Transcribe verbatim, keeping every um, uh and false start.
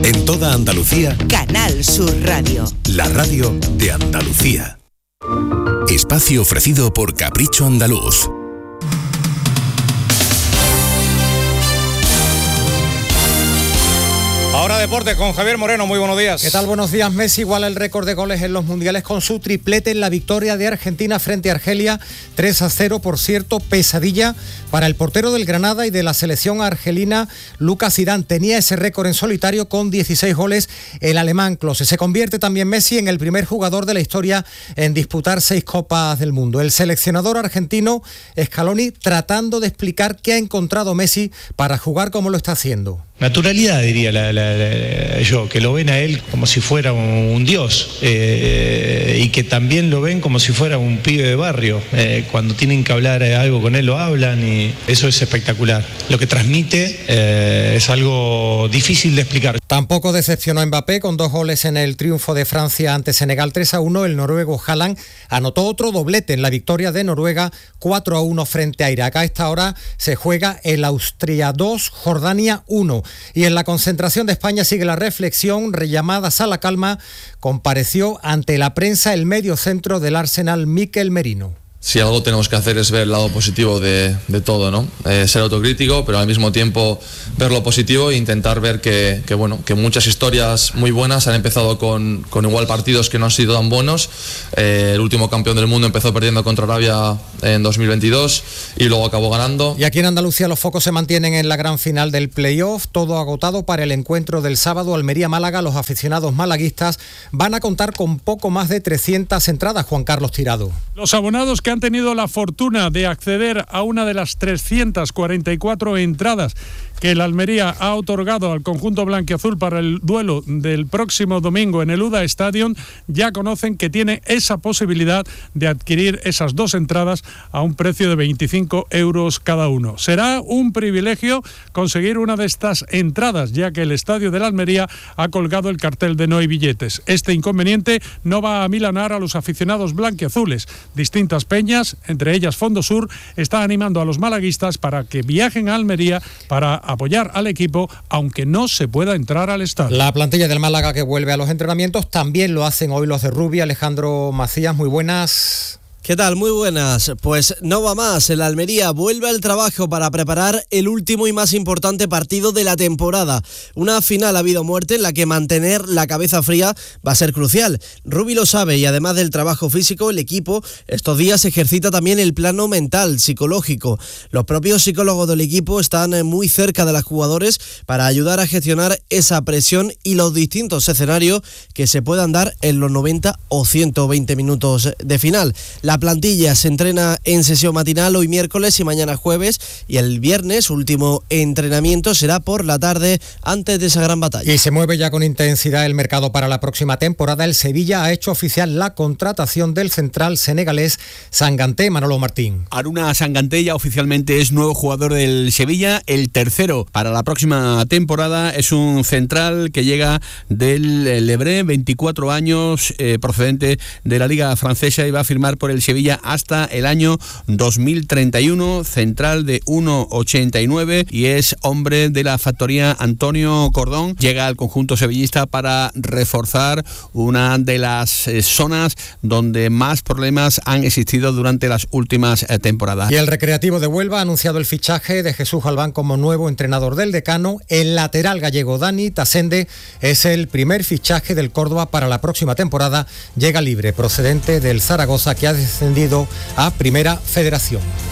En toda Andalucía, Canal Sur Radio. La radio de Andalucía. Espacio ofrecido por Capricho Andaluz. Ahora deportes con Javier Moreno, muy buenos días. ¿Qué tal? Buenos días. Messi iguala el récord de goles en los mundiales con su triplete en la victoria de Argentina frente a Argelia, tres a cero, por cierto, pesadilla para el portero del Granada y de la selección argelina, Lucas Zidane. Tenía ese récord en solitario con dieciséis goles el alemán Klose. Se convierte también Messi en el primer jugador de la historia en disputar seis Copas del Mundo. El seleccionador argentino Scaloni tratando de explicar qué ha encontrado Messi para jugar como lo está haciendo. Naturalidad, diría la, la, la, yo, que lo ven a él como si fuera un, un dios eh, y que también lo ven como si fuera un pibe de barrio. Eh, cuando tienen que hablar algo con él lo hablan y eso es espectacular. Lo que transmite eh, es algo difícil de explicar. Tampoco decepcionó Mbappé con dos goles en el triunfo de Francia ante Senegal tres a uno. El noruego Haaland anotó otro doblete en la victoria de Noruega cuatro a uno frente a Irak. A esta hora se juega el Austria dos, Jordania uno. Y en la concentración de España sigue la reflexión, rellamadas a la calma, compareció ante la prensa el mediocentro del Arsenal, Mikel Merino. Si algo tenemos que hacer es ver el lado positivo de, de todo, ¿no? Eh, ser autocrítico, pero al mismo tiempo ver lo positivo e intentar ver que, que, bueno, que muchas historias muy buenas han empezado con, con igual partidos que no han sido tan buenos. Eh, el último campeón del mundo empezó perdiendo contra Arabia en dos mil veintidós y luego acabó ganando. Y aquí en Andalucía los focos se mantienen en la gran final del playoff, todo agotado para el encuentro del sábado Almería-Málaga. Los aficionados malaguistas van a contar con poco más de trescientas entradas, Juan Carlos Tirado. Los abonados que han tenido la fortuna de acceder a una de las trescientas cuarenta y cuatro entradas que el Almería ha otorgado al conjunto blanquiazul para el duelo del próximo domingo en el U D A Stadium, ya conocen que tiene esa posibilidad de adquirir esas dos entradas a un precio de veinticinco euros cada uno. Será un privilegio conseguir una de estas entradas, ya que el estadio de la Almería ha colgado el cartel de no hay billetes. Este inconveniente no va a amilanar a los aficionados blanquiazules. Distintas peñas, entre ellas Fondo Sur, está animando a los malaguistas para que viajen a Almería para apoyar al equipo, aunque no se pueda entrar al estadio. La plantilla del Málaga que vuelve a los entrenamientos también lo hacen hoy los de Rubia. Alejandro Macías, muy buenas. ¿Qué tal? Muy buenas. Pues no va más. El Almería vuelve al trabajo para preparar el último y más importante partido de la temporada. Una final a vida o muerte en la que mantener la cabeza fría va a ser crucial. Rubi lo sabe y además del trabajo físico, el equipo estos días ejercita también el plano mental, psicológico. Los propios psicólogos del equipo están muy cerca de los jugadores para ayudar a gestionar esa presión y los distintos escenarios que se puedan dar en los noventa o ciento veinte minutos de final. La plantilla se entrena en sesión matinal hoy miércoles y mañana jueves, y el viernes último entrenamiento será por la tarde antes de esa gran batalla. Y se mueve ya con intensidad el mercado para la próxima temporada. El Sevilla ha hecho oficial la contratación del central senegalés Sanganté. Manolo Martín. Aruna Sanganté ya oficialmente es nuevo jugador del Sevilla, el tercero para la próxima temporada. Es un central que llega del Le Bré, veinticuatro años, eh, procedente de la Liga Francesa, y va a firmar por el Sevilla hasta el año dos mil treinta y uno, central de uno ochenta y nueve y es hombre de la factoría Antonio Cordón. Llega al conjunto sevillista para reforzar una de las eh, zonas donde más problemas han existido durante las últimas eh, temporadas. Y el Recreativo de Huelva ha anunciado el fichaje de Jesús Galván como nuevo entrenador del Decano. El lateral gallego Dani Tasende es el primer fichaje del Córdoba para la próxima temporada. Llega libre, procedente del Zaragoza, que ha descendido a Primera Federación.